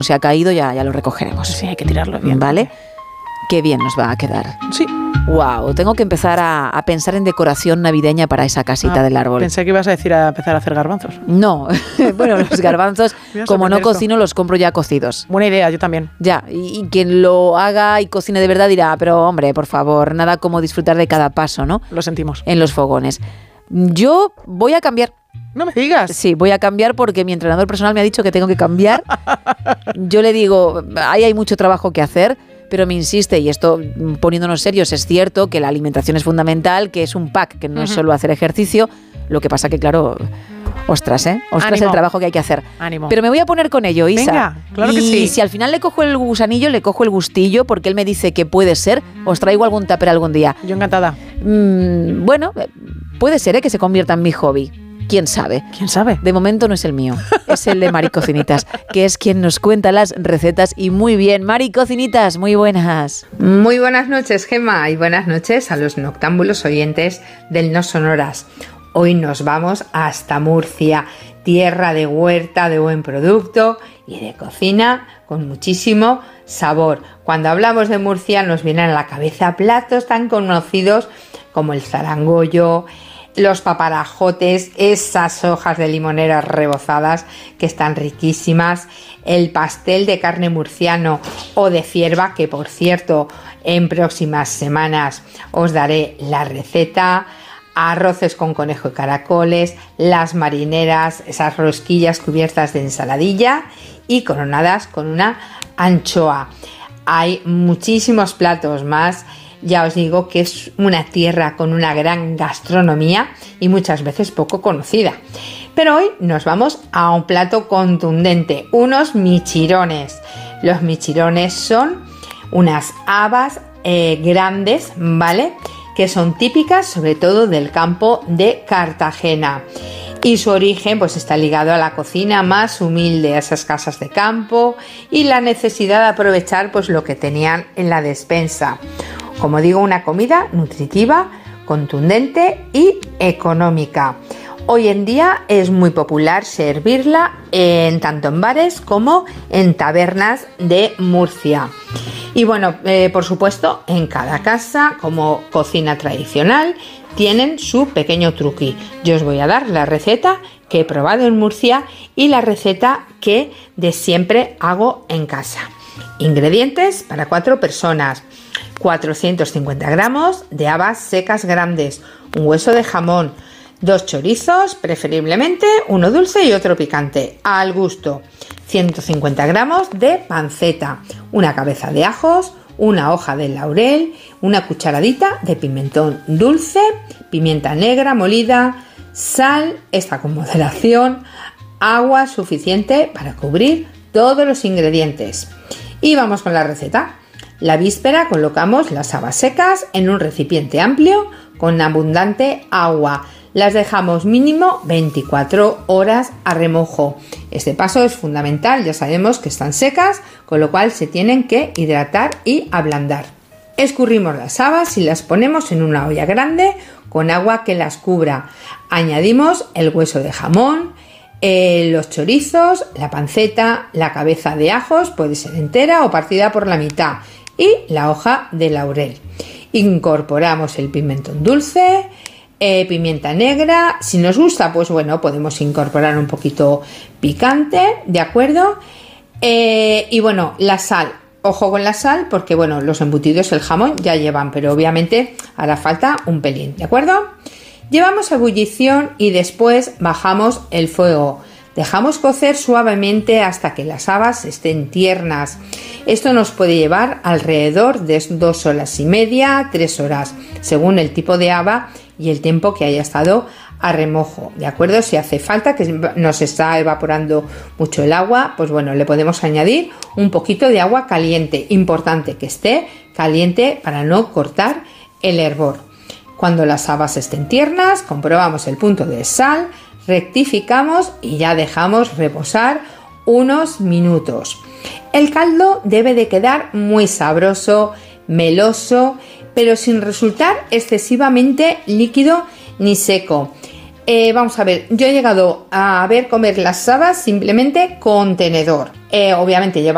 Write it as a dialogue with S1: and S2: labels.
S1: se ha caído, ya lo recogeremos.
S2: Sí, hay que tirarlo bien.
S1: ¿Vale? Qué bien nos va a quedar.
S2: Sí.
S1: Wow, tengo que empezar a pensar en decoración navideña para esa casita del árbol.
S2: Pensé que ibas a decir a empezar a hacer garbanzos.
S1: No, bueno, los garbanzos, como no cocino, los compro ya cocidos.
S2: Buena idea, yo también.
S1: Ya, y quien lo haga y cocine de verdad dirá, pero hombre, por favor, nada como disfrutar de cada paso, ¿no?
S2: Lo sentimos.
S1: En los fogones. Yo voy a cambiar.
S2: No me digas.
S1: Sí, voy a cambiar porque mi entrenador personal me ha dicho que tengo que cambiar. Yo le digo, ahí hay mucho trabajo que hacer, pero me insiste, y esto poniéndonos serios, es cierto que la alimentación es fundamental, que es un pack, que no es solo hacer ejercicio. Lo que pasa que, claro, ostras,
S2: Ánimo.
S1: El trabajo que hay que hacer.
S2: Ánimo.
S1: Pero me voy a poner con ello, Isa.
S2: Venga, claro que sí.
S1: Y si al final le cojo el gusanillo, le cojo el gustillo, porque él me dice que puede ser, os traigo algún tupper algún día.
S2: Yo encantada.
S1: Bueno, puede ser que se convierta en mi hobby. ¿Quién sabe?
S2: ¿Quién sabe?
S1: De momento no es el mío, es el de Mari Cocinitas, que es quien nos cuenta las recetas y muy bien. Mari Cocinitas, muy buenas.
S3: Muy buenas noches, Gemma, y buenas noches a los noctámbulos oyentes del No Sonoras. Hoy nos vamos hasta Murcia, tierra de huerta, de buen producto y de cocina con muchísimo sabor. Cuando hablamos de Murcia nos vienen a la cabeza platos tan conocidos como el zarangollo, los paparajotes, esas hojas de limonera rebozadas que están riquísimas, el pastel de carne murciano o de cierva, que por cierto en próximas semanas os daré la receta, arroces con conejo y caracoles, las marineras, esas rosquillas cubiertas de ensaladilla y coronadas con una anchoa. Hay muchísimos platos más. Ya os digo que es una tierra con una gran gastronomía y muchas veces poco conocida. Pero hoy nos vamos a un plato contundente, unos michirones. Los michirones son unas habas grandes, ¿vale? Que son típicas sobre todo del campo de Cartagena. Y su origen pues está ligado a la cocina más humilde, a esas casas de campo y la necesidad de aprovechar pues lo que tenían en la despensa. Como digo, una comida nutritiva, contundente y económica. Hoy en día es muy popular servirla tanto en bares como en tabernas de Murcia. Y bueno, por supuesto, en cada casa, como cocina tradicional, tienen su pequeño truqui. Yo os voy a dar la receta que he probado en Murcia y la receta que de siempre hago en casa. Ingredientes para 4 personas. 450 gramos de habas secas grandes, un hueso de jamón, 2 chorizos, preferiblemente uno dulce y otro picante, al gusto, 150 gramos de panceta, una cabeza de ajos, una hoja de laurel, una cucharadita de pimentón dulce, pimienta negra molida, sal, esta con moderación, agua suficiente para cubrir todos los ingredientes. Y vamos con la receta. La víspera colocamos las habas secas en un recipiente amplio con abundante agua. Las dejamos mínimo 24 horas a remojo. Este paso es fundamental, ya sabemos que están secas, con lo cual se tienen que hidratar y ablandar. Escurrimos las habas y las ponemos en una olla grande con agua que las cubra. Añadimos el hueso de jamón, los chorizos, la panceta, la cabeza de ajos, puede ser entera o partida por la mitad, y la hoja de laurel. Incorporamos el pimentón dulce, pimienta negra, si nos gusta pues bueno, podemos incorporar un poquito picante, ¿de acuerdo? Y bueno, la sal, ojo con la sal porque bueno, los embutidos, el jamón ya llevan, pero obviamente hará falta un pelín, ¿de acuerdo? Llevamos a ebullición y después bajamos el fuego. Dejamos cocer suavemente hasta que las habas estén tiernas. Esto nos puede llevar alrededor de 2 horas y media, 3 horas, según el tipo de haba y el tiempo que haya estado a remojo, ¿de acuerdo? Si hace falta, que nos está evaporando mucho el agua, pues bueno, le podemos añadir un poquito de agua caliente. Importante que esté caliente para no cortar el hervor. Cuando las habas estén tiernas, comprobamos el punto de sal, rectificamos y ya dejamos reposar unos minutos. El caldo debe de quedar muy sabroso, meloso, pero sin resultar excesivamente líquido ni seco. Vamos a ver, yo he llegado a ver comer las habas simplemente con tenedor. Obviamente lleva